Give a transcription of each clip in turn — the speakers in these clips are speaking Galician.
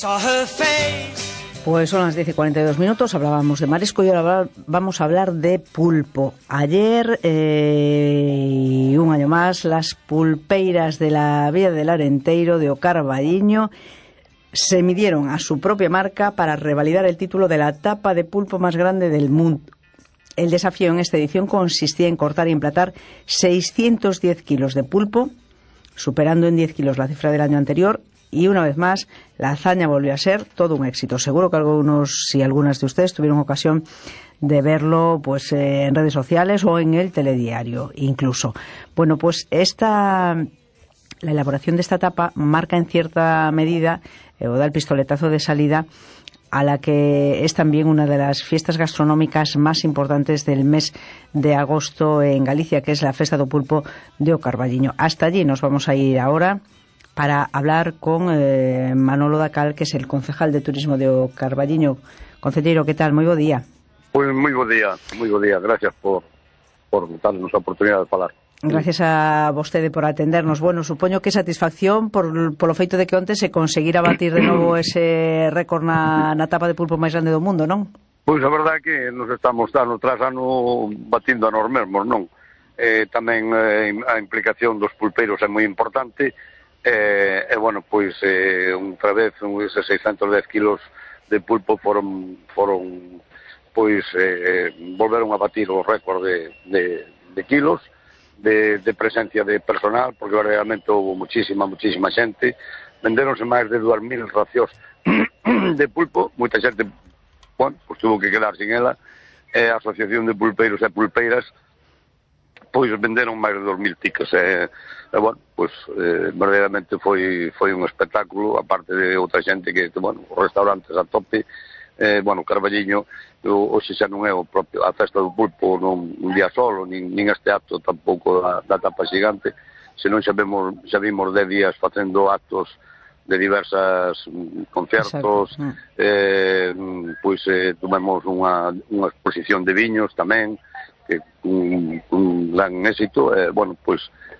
Pues son las 10:42, hablábamos de marisco y ahora vamos a hablar de pulpo. Ayer y un año más, las pulpeiras de la Villa del Arenteiro de O Carballiño se midieron a su propia marca para revalidar el título de la tapa de pulpo más grande del mundo. El desafío en esta edición consistía en cortar y emplatar 610 kilos de pulpo, superando en 10 kilos la cifra del año anterior. Y una vez más, la hazaña volvió a ser todo un éxito. Seguro que algunos y algunas de ustedes tuvieron ocasión de verlo pues en redes sociales o en el telediario incluso. Bueno, pues la elaboración de esta tapa marca en cierta medida o da el pistoletazo de salida a la que es también una de las fiestas gastronómicas más importantes del mes de agosto en Galicia, que es la Festa do Pulpo de O Carballiño. Hasta allí nos vamos a ir ahora para hablar con Manolo Dacal, que es el concejal de turismo de O Carballiño. Concelleiro, que tal? Moi bo día. Pois moi bo día, gracias por darnos a oportunidade de falar. Gracias a vostede por atendernos. Bueno, supoño que satisfacción polo feito de que onte se conseguira batir de novo ese récord na tapa de pulpo máis grande do mundo, non? Pois a verdade é que nos estamos ano tras ano batindo a nós mesmos, non? Tamén a implicación dos pulpeiros é moi importante. Bueno, pois outra vez eses 610 kilos de pulpo foron pois volveron a batir o récord de kilos de presencia de personal, porque realmente houve muchísima xente. Vendéronse máis de 2.000 racións de pulpo. Moita xente, bueno, pois tuvo que quedar sin ela. A Asociación de Pulpeiros e Pulpeiras pois venderon máis de 2.000 tickets. Bueno, pois verdadeiramente foi un espectáculo, aparte de outra xente que, bueno, os restaurantes a tope. Bueno, Carballiño hoxe xa non é o propio a festa do pulpo un día solo, nin este acto tampouco da tapa xigante, senón xa vimos 10 días facendo actos de diversas concertos. Pois tumemos unha exposición de viños tamén, que un gran éxito. Bueno, pois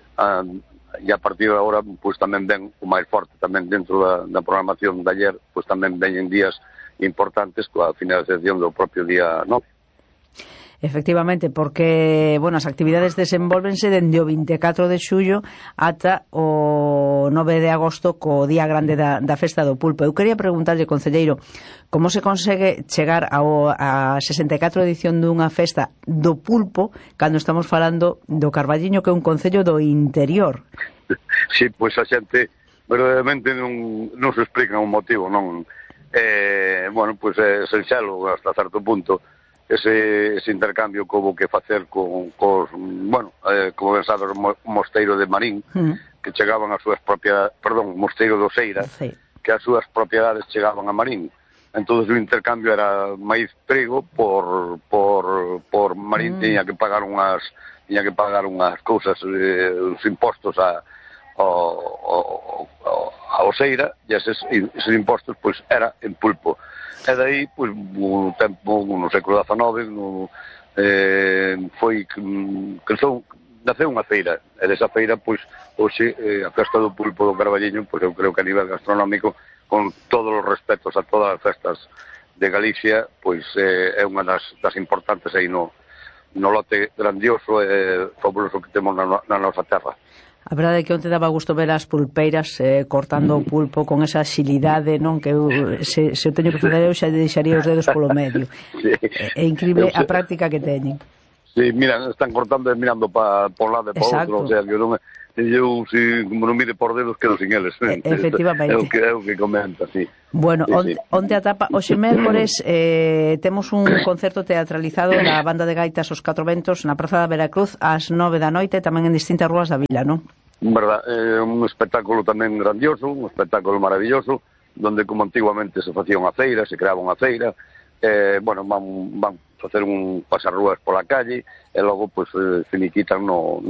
e a partir de agora pois tamén ven o máis forte tamén dentro da programación de ayer, pois tamén veñen días importantes coa finalización do propio día 9. Efectivamente, porque, bueno, as actividades desenvolvense dende o 24 de xullo ata o 9 de agosto, co día grande da Festa do Pulpo. Eu quería preguntarlle, concelleiro, como se consegue chegar a 64 edición dunha festa do pulpo cando estamos falando do Carballiño, que é un concello do interior? Sí, pois a xente verdadeiramente non se explica un motivo, non? Bueno, pois é sinxelo hasta certo punto ese intercambio que houve que facer cos bueno, como ben sabes, o mosteiro de Marín, que chegaban as súas propiedades, perdón, o mosteiro do Seira, sí, que as súas propiedades chegaban a Marín. Entón o intercambio era maíz trigo por Marín. Tiña que pagar unhas cousas, os impostos ao Seira, e eses impostos pois era en pulpo. E daí, pois, no tempo, no século XIX, naceu unha feira, e desa feira, pois, hoxe, a festa do pulpo do Carballiño, pois eu creo que a nivel gastronómico, con todos os respetos a todas as festas de Galicia, pois é unha das importantes aí no lote grandioso e fabuloso que temos na nosa terra. A verdade é que onte daba gusto ver as pulpeiras cortando o pulpo con esa xilidade, non? Que se eu teño que fazer, eu xa deixaría os dedos polo medio. Sí. É increíble a práctica que teñen. Sí, mira, están cortando e mirando por lado e por outro, o sea, que non é... Eu, como non mire por dedos, quedo sin eles. Efectivamente. É o que comenta, sí. Bueno, sí, onte a tapa, hoxe mércores temos un concerto teatralizado da banda de gaitas Os Catro Ventos na Praza da Veracruz ás 9 da noite, tamén en distintas rúas da vila, non? Verdad, é un espectáculo tamén grandioso, un espectáculo maravilloso, donde como antiguamente se facía unha feira, se creaba unha feira, bueno, van facer un pasarrúas pola calle, e logo, pois, finiquitan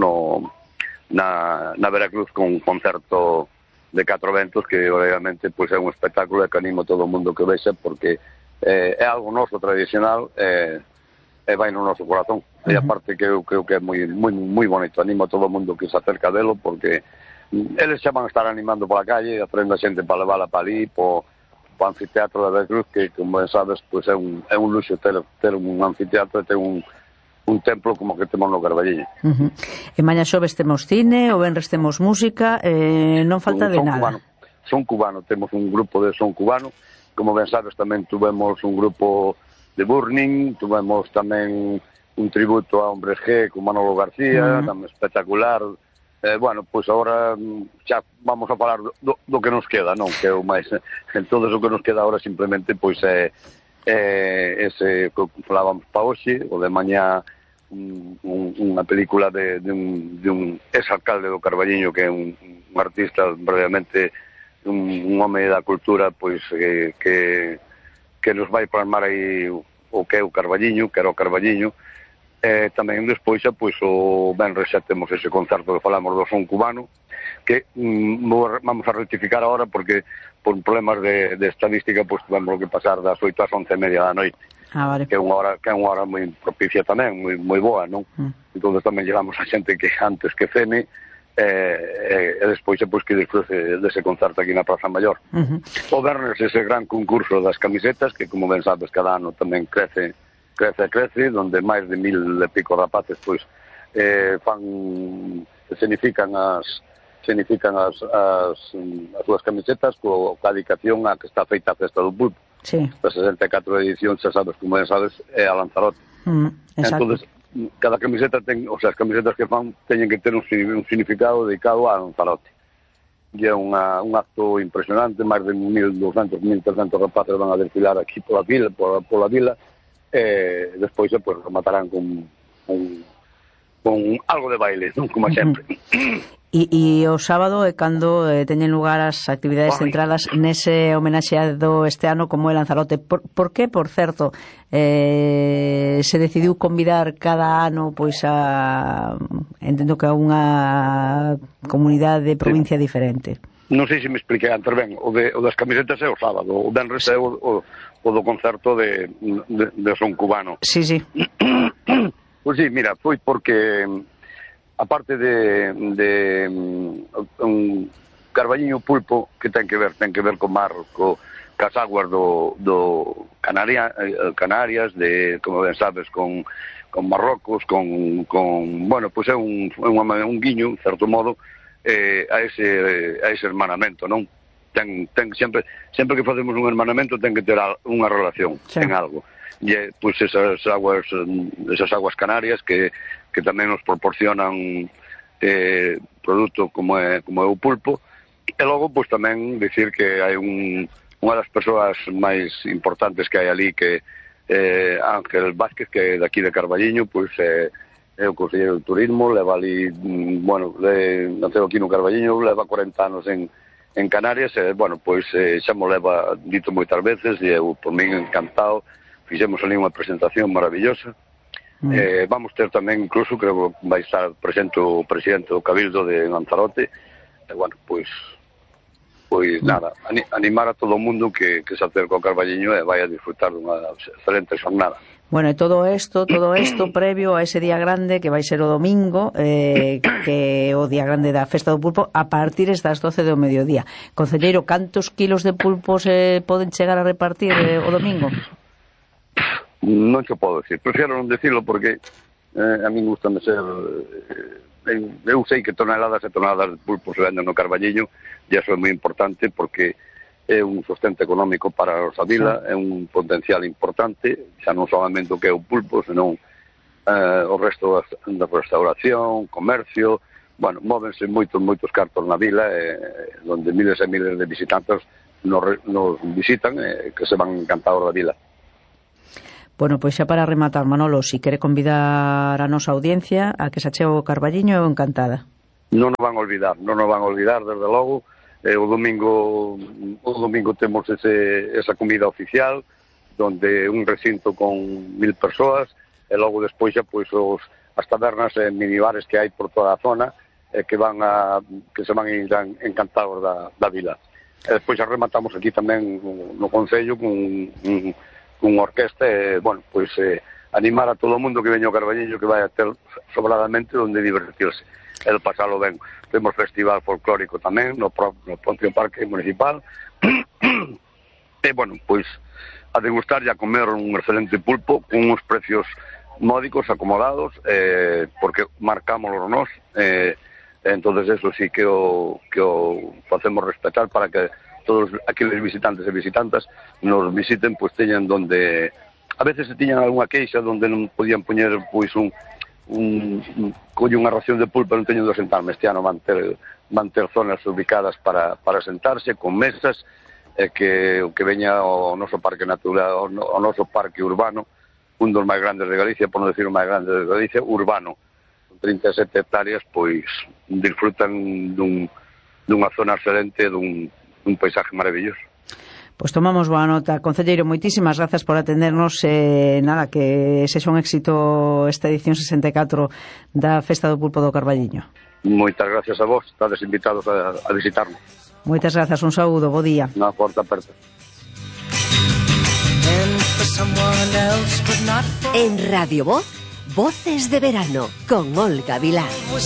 na Veracruz con un concerto de Catro Ventos, que obviamente pois é un espectáculo que animo todo o mundo que vexa, porque é algo noso tradicional e vai no noso corazón. E aparte que eu creo que é moi bonito, animo a todo o mundo que se acerca delo, porque eles xa van a estar animando pola calle, atrendo a xente para levala para ali, o anfiteatro da Cruz, que, como ben sabes, pois é un luxo ter un anfiteatro e ter un templo como que temos no Carballiño. E mañá xoves temos cine, o venres temos música, non falta de nada. Son cubano, temos un grupo de son cubano, como ben sabes tamén tuvemos un grupo de Burning, tuvemos tamén un tributo a Hombres G con Manolo García, tamén espectacular. Bueno, pois agora xa vamos a falar do que nos queda, non? Que é o máis, entón o que nos queda agora simplemente pois é ese que falábamos pa hoxe, o de mañá unha película de un ex-alcalde do Carballiño, que é un artista brevemente, un home da cultura, pois que nos vai plasmar aí o que é o Carballiño, que era o Carballiño. Tamén despois pois o venres xa temos ese concerto que falamos do son cubano, que vamos a rectificar agora porque por problemas de estadística pois tuvemos que pasar das 8 ás 11:30 da noite, vale. que é unha hora moi propicia tamén, moi boa, non? Entón tamén llegamos a xente que antes que cene e despois pois que disfrute dese concerto aquí na Praza Maior. O venres ese gran concurso das camisetas, que como ben sabes cada ano tamén crece, donde máis de 1000 e pico rapaces pois escenifican as súas camisetas coa dedicación a que está feita a Festa do Pulpo. Sí. A 64 edición, xa sabes, como ben sabes, é a Lanzarote. Entonces, cada camiseta ten, o sea, as camisetas que fan teñen que ter un significado dedicado a Lanzarote. E é un acto impresionante, máis de 1200, 1300 rapaces van a desfilar aquí pola vila, despois pues, rematarán con algo de baile, non? Como sempre. E o sábado é cando teñen lugar as actividades centradas nese homenaxeado este ano como é Lanzarote. Por que, por certo, se decidiu convidar cada ano pois a entendo que a unha comunidade de provincia diferente? Non sei se me expliquei antes ben. O das camisetas é o sábado, o venres é o do concerto de son cubano. Sí. Pois sí, mira, foi porque aparte de un Carballiño Pulpo que ten que ver co mar, cas aguas do Canarias, de, como ben sabes, con Marrocos, bueno, pois é un guiño, en certo modo, a ese hermanamento, non? Ten sempre que facemos un hermanamento ten que ter unha relación en algo. E pois esas aguas canarias que tamén nos proporcionan produto como é o pulpo. E logo pois tamén dicir que hai unha das persoas máis importantes que hai ali, que Ángel Vázquez, que é daqui de Carballiño, pois é o conselleiro de turismo, leva ali, bueno, naceu aquí no Carballiño, leva 40 anos en Canarias, e, bueno, pois xa mo leva dito moitas veces, e eu, por min, encantado, fixemos ali unha presentación maravillosa. Vamos ter tamén, incluso, creo que vai estar presente o presidente do Cabildo de Lanzarote, e, bueno, pois nada, animar a todo o mundo que se acerca ao Carballiño e vai a disfrutar dunha excelente xornada. Bueno, e todo isto previo a ese día grande que vai ser o domingo, que é o día grande da Festa do Pulpo, a partir das 12 do mediodía. Concelleiro, cantos kilos de pulpo se poden chegar a repartir o domingo? Non te podo decir, prefiero non decirlo porque a mí gustame ser... eu sei que toneladas e toneladas de pulpo se venden no Carballiño, e iso é moi importante porque é un sustento económico para a nosa vila, é un potencial importante, xa non solamente o que é o pulpo, senón o resto da restauración, comercio, bueno, móvense moitos cartos na vila, onde miles e miles de visitantes nos visitan, que se van encantados da vila. Bueno, pois xa para rematar, Manolo, si quere convidar a nosa audiencia a que se achegue o Carballiño, eu encantada. Non nos van a olvidar, desde logo. O domingo temos esa comida oficial, donde un recinto con 1000 persoas, e logo despois xa pois as tabernas e minibares que hai por toda a zona, que se van a ir encantados da vila. E despois xa rematamos aquí tamén no Concello con orquesta, e, bueno, pois animar a todo o mundo que veña ao Carballiño, que vai a ter sobradamente onde divertirse, e pasalo ben. Temos festival folclórico tamén no propio Parque Municipal, E, bueno, pois, a degustar e a comer un excelente pulpo con uns precios módicos, acomodados, porque marcámoslo nós, entonces eso sí que o facemos respetar para que todos aqueles visitantes e visitantas nos visiten, pois teñan donde... A veces se tiñan algunha queixa donde non podían poñer, pois, colle unha ración de pulpo, non teño onde sentarme. Este ano van ter zonas ubicadas para sentarse, con mesas, que veña o noso parque natural, o noso parque urbano, un dos máis grandes de Galicia, por non decir o máis grande de Galicia, urbano, con 37 hectáreas, pois disfrutan dunha zona excelente, dun paisaje maravilloso. Pois tomamos boa nota. Concelleiro, moitísimas grazas por atendernos. Nada, que sexa un éxito esta edición 64 da Festa do Pulpo do Carballiño. Moitas gracias a vos, estades invitados a visitarnos. Moitas grazas, un saúdo, bo día. Na porta aperta. En Radio Voz, Voces de Verano, con Olga Vilar.